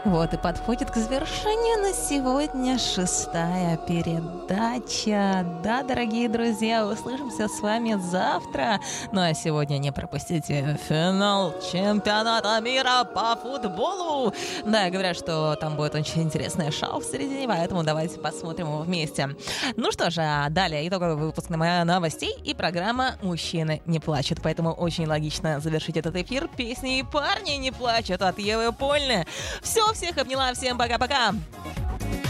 Вот и подходит к завершению на сегодня 6-я передача. Да, дорогие друзья, услышимся с вами завтра. Ну а сегодня не пропустите финал чемпионата мира по футболу. Да, говорят, что там будет очень интересное шоу в середине, поэтому давайте посмотрим его вместе. Ну что же, далее итоговый выпуск новостей и программа «Мужчины не плачут». Поэтому очень логично завершить этот эфир песней «Парни не плачут» от Евы Польны. Все, всех обняла, всем пока-пока!